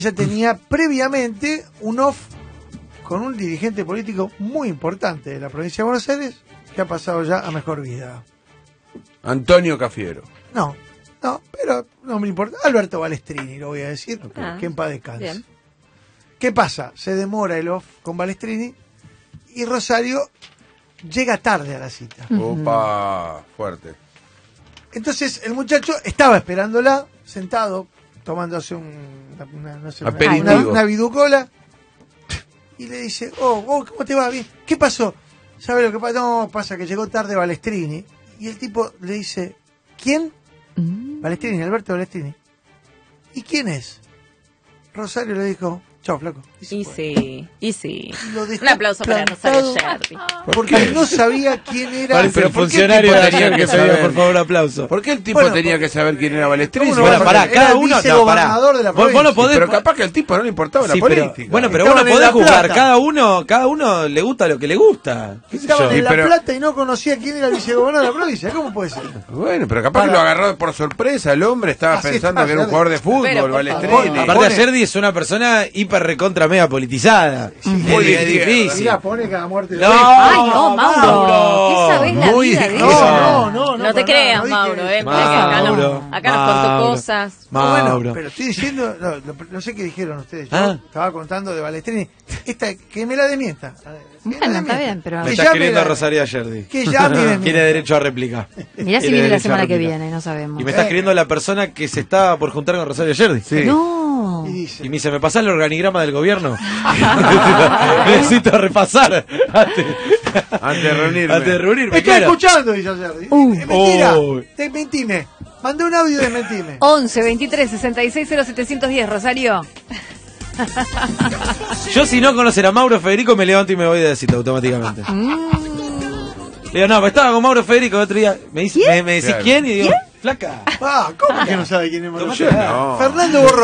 Ya tenía previamente un off con un dirigente político muy importante de la provincia de Buenos Aires que ha pasado ya a mejor vida. Antonio Cafiero. No, pero no me importa. Alberto Balestrini, lo voy a decir, que en paz descanse. Bien. ¿Qué pasa? Se demora el off con Balestrini y Rosario llega tarde a la cita. Opa, fuerte. Entonces el muchacho estaba esperándola, sentado, tomándose una viducola, y le dice, ¿cómo te va? Bien. ¿Qué pasó? ¿Sabe lo que pasa? No, pasa que llegó tarde Balestrini. Y el tipo le dice, ¿quién? Balestrini, Alberto Balestrini. ¿Y quién es? Rosario le dijo, chao, flaco. Y sí. Lo dejó Un aplauso para plantado Rosario Yerdi. porque no sabía quién era. Parece el ¿por qué funcionario el tipo de tenía ayer que que pedía, saber? por favor, un aplauso. ¿Por qué el tipo Bueno, tenía que saber quién era Balestrini? ¿Cómo no Bueno, va a pará, saber? cada Era el uno... vicegobernador de la Vos no provincia. podés... Pero capaz que al tipo no le importaba la Sí, política. pero vos Estaban no en podés La juzgar. Plata. Cada uno le gusta lo que le gusta. ¿Qué sé Estaban yo? en La pero- Plata y no conocía quién era el vicegobernador de la provincia. ¿Cómo puede ser? Bueno, pero capaz que lo agarró por sorpresa. El hombre estaba Así pensando está, que era un Yerdi. jugador de Pero, fútbol, por Balestrini. favor, Aparte, Yerdi es una persona hiper recontra mega politizada. muy Es de izquierda. difícil. Mirá, pone cada muerte de No, Ay, no, Mauro. ¿Qué sabés la Muy vida de bien. eso? No, No te para creas, nada, no Mauro, dije- porque acá, Mauro, acá nos contó Mauro. cosas. Mauro. Bueno, pero estoy diciendo, no sé qué dijeron ustedes. Yo Ah. estaba contando de Balestrini. Que me la desmienta. Bueno, está bien, pero... Me Que está llame escribiendo la- Rosario Yerdi. Que llame y me Tiene derecho a réplica. Mirá si Tiene viene la derecho a semana que réplica. viene, no sabemos. Y me está escribiendo la persona que se está por juntar con Rosario Yerdi. Sí. No. Y dice, Y me dice, ¿me pasás el organigrama del gobierno? Necesito repasar Antes de reunirme. antes de reunirme. estoy claro. escuchando, dice ayer. Es mentira. Oh. Desmentime. Mandé un audio y desmentime. 11 23 66 0710, Rosario. Yo, si no conocer a Mauro Federico, me levanto y me voy de cita automáticamente. Le digo, no, pero estaba con Mauro Federico el otro día. Me dice, me decís Claro. ¿quién? Y digo, flaca. ¿Cómo que no sabe quién es Mauro? Yo no. Fernando Borró.